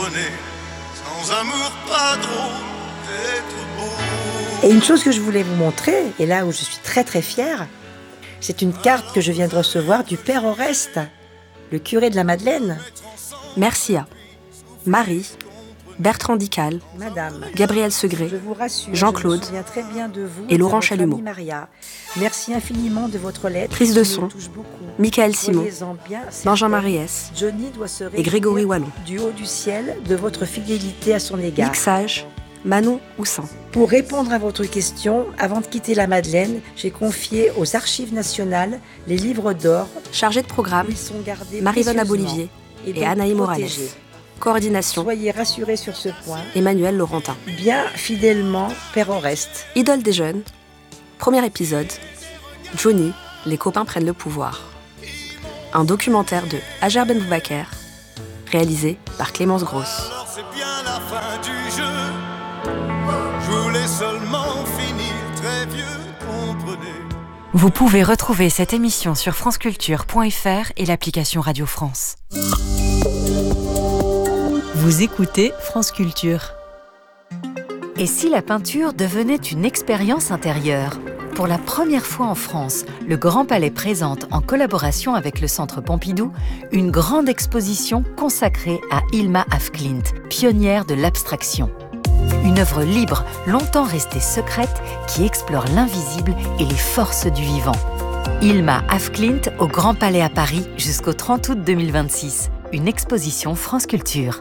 comprenez, sans amour pas drôle d'être beau. Et une chose que je voulais vous montrer, et là où je suis très très fière, c'est une carte que je viens de recevoir du Père Oreste, le curé de la Madeleine. Mercia, Marie, Bertrand Dical, Madame, Gabriel Segré, je vous rassure, Jean-Claude je me souviens très bien de vous et Laurent de votre Chalumeau. amie Maria. Merci infiniment de votre lettre. Prise de qui son, me touche beaucoup. Michael Simon, Soyez-en bien Benjamin certaine. Riès Johnny doit se et Grégory réjouir Wallon. du haut du ciel de votre fidélité à son égard. Mixage, Manon Houssin. Pour répondre à votre question, avant de quitter la Madeleine, j'ai confié aux Archives nationales les livres d'or Chargée de programme, où ils sont gardés Marie-Vanna précieusement Bolivier et et donc Anaï Morales. protégés. Coordination, Soyez rassurés sur ce point. Emmanuel Laurentin. Bien fidèlement, Père Oreste. Idole des jeunes, premier épisode, Johnny, les copains prennent le pouvoir. Un documentaire de Hajar Ben Boubaker, réalisé par Clémence Grosse. Alors c'est bien la fin du jeu. Je voulais seulement finir très vieux, comprenez. Vous pouvez retrouver cette émission sur franceculture.fr et l'application Radio France. Vous écoutez France Culture. Et si la peinture devenait une expérience intérieure ? Pour la première fois en France, le Grand Palais présente, en collaboration avec le Centre Pompidou, une grande exposition consacrée à Hilma af Klint, pionnière de l'abstraction. Une œuvre libre, longtemps restée secrète, qui explore l'invisible et les forces du vivant. Hilma af Klint au Grand Palais à Paris jusqu'au 30 août 2026. Une exposition France Culture.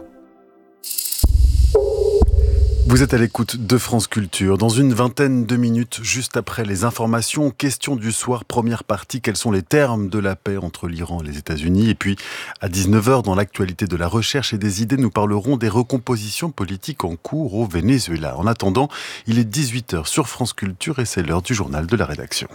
Vous êtes à l'écoute de France Culture. Dans une vingtaine de minutes, juste après les informations, question du soir, première partie, quels sont les termes de la paix entre l'Iran et les États-Unis ? Et puis, à 19h, dans l'actualité de la recherche et des idées, nous parlerons des recompositions politiques en cours au Venezuela. En attendant, il est 18h sur France Culture et c'est l'heure du journal de la rédaction.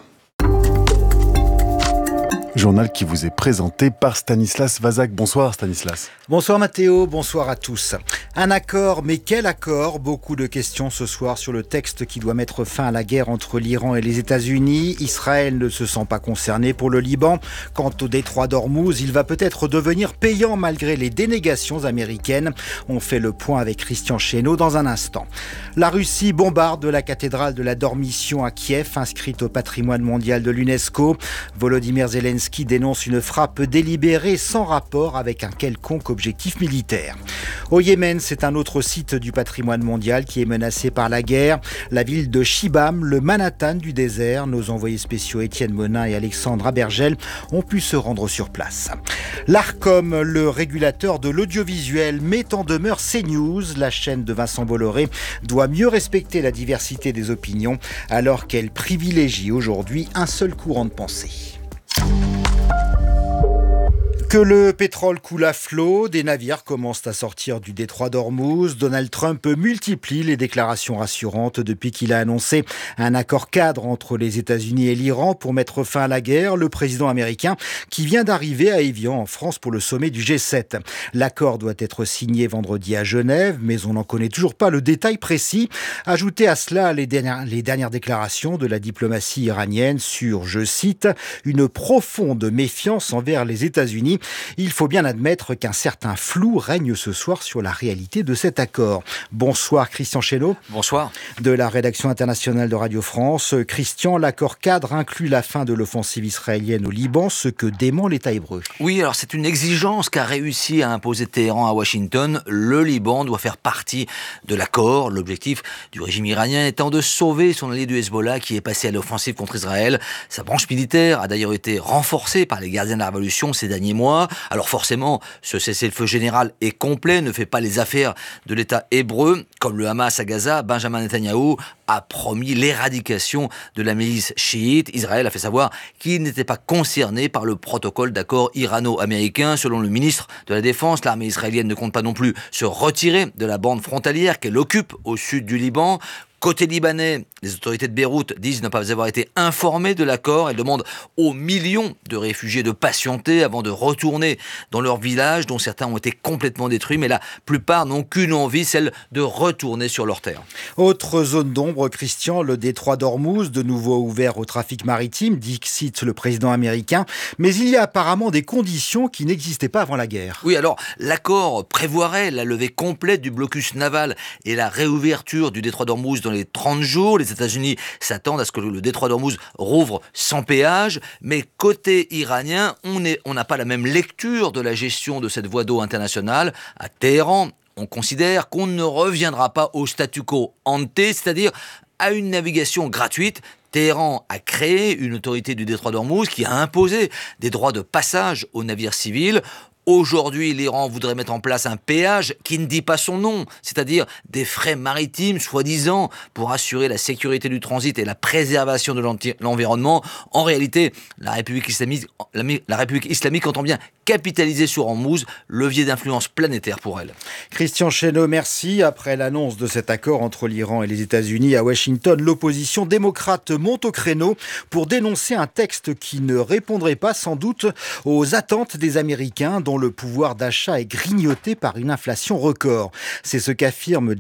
Journal qui vous est présenté par Stanislas Vazak. Bonsoir Stanislas. Bonsoir Mathéo, bonsoir à tous. Un accord, mais quel accord ? Beaucoup de questions ce soir sur le texte qui doit mettre fin à la guerre entre l'Iran et les États-Unis. Israël ne se sent pas concerné pour le Liban. Quant au détroit d'Ormuz, il va peut-être devenir payant malgré les dénégations américaines. On fait le point avec Christian Chesneau dans un instant. La Russie bombarde la cathédrale de la Dormition à Kiev, inscrite au patrimoine mondial de l'UNESCO. Volodymyr Zelensky dénonce une frappe délibérée sans rapport avec un quelconque objectif militaire. Au Yémen, c'est un autre site du patrimoine mondial qui est menacé par la guerre. La ville de Shibam, le Manhattan du désert. Nos envoyés spéciaux Étienne Monin et Alexandre Abergel ont pu se rendre sur place. L'Arcom, le régulateur de l'audiovisuel, met en demeure CNews. La chaîne de Vincent Bolloré doit mieux respecter la diversité des opinions alors qu'elle privilégie aujourd'hui un seul courant de pensée. Que le pétrole coule à flot, des navires commencent à sortir du détroit d'Ormuz. Donald Trump multiplie les déclarations rassurantes depuis qu'il a annoncé un accord cadre entre les États-Unis et l'Iran pour mettre fin à la guerre. Le président américain qui vient d'arriver à Évian en France pour le sommet du G7. L'accord doit être signé vendredi à Genève, mais on n'en connaît toujours pas le détail précis. Ajoutez à cela les dernières déclarations de la diplomatie iranienne sur, je cite, une profonde méfiance envers les États-Unis. Il faut bien admettre qu'un certain flou règne ce soir sur la réalité de cet accord. Bonsoir Christian Chesneau. Bonsoir. De la rédaction internationale de Radio France. Christian, l'accord cadre inclut la fin de l'offensive israélienne au Liban, ce que dément l'État hébreu. Oui, alors c'est une exigence qu'a réussi à imposer Téhéran à Washington. Le Liban doit faire partie de l'accord. L'objectif du régime iranien étant de sauver son allié du Hezbollah qui est passé à l'offensive contre Israël. Sa branche militaire a d'ailleurs été renforcée par les gardiens de la révolution ces derniers mois. Alors forcément, ce cessez-le-feu général et complet ne fait pas les affaires de l'État hébreu. Comme le Hamas à Gaza, Benjamin Netanyahou a promis l'éradication de la milice chiite. Israël a fait savoir qu'il n'était pas concerné par le protocole d'accord irano-américain. Selon le ministre de la Défense, l'armée israélienne ne compte pas non plus se retirer de la bande frontalière qu'elle occupe au sud du Liban. Côté libanais, les autorités de Beyrouth disent ne pas avoir été informées de l'accord. Elles demandent aux millions de réfugiés de patienter avant de retourner dans leur village, dont certains ont été complètement détruits, mais la plupart n'ont qu'une envie, celle de retourner sur leur terre. Autre zone d'ombre, Christian, le détroit d'Ormuz, de nouveau ouvert au trafic maritime, cite le président américain. Mais il y a apparemment des conditions qui n'existaient pas avant la guerre. Oui, alors l'accord prévoirait la levée complète du blocus naval et la réouverture du détroit d'Ormuz dans les 30 jours. Les États-Unis s'attendent à ce que le détroit d'Ormuz rouvre sans péage. Mais côté iranien, on n'a pas la même lecture de la gestion de cette voie d'eau internationale. À Téhéran, on considère qu'on ne reviendra pas au statu quo ante, c'est-à-dire à une navigation gratuite. Téhéran a créé une autorité du détroit d'Ormuz qui a imposé des droits de passage aux navires civils. Aujourd'hui, l'Iran voudrait mettre en place un péage qui ne dit pas son nom, c'est-à-dire des frais maritimes, soi-disant, pour assurer la sécurité du transit et la préservation de l'environnement. En réalité, la République islamique entend bien capitaliser sur Ormuz, levier d'influence planétaire pour elle. Christian Chesneau, merci. Après l'annonce de cet accord entre l'Iran et les États-Unis à Washington, l'opposition démocrate monte au créneau pour dénoncer un texte qui ne répondrait pas sans doute aux attentes des Américains, dont le pouvoir d'achat est grignoté par une inflation record. C'est ce qu'affirme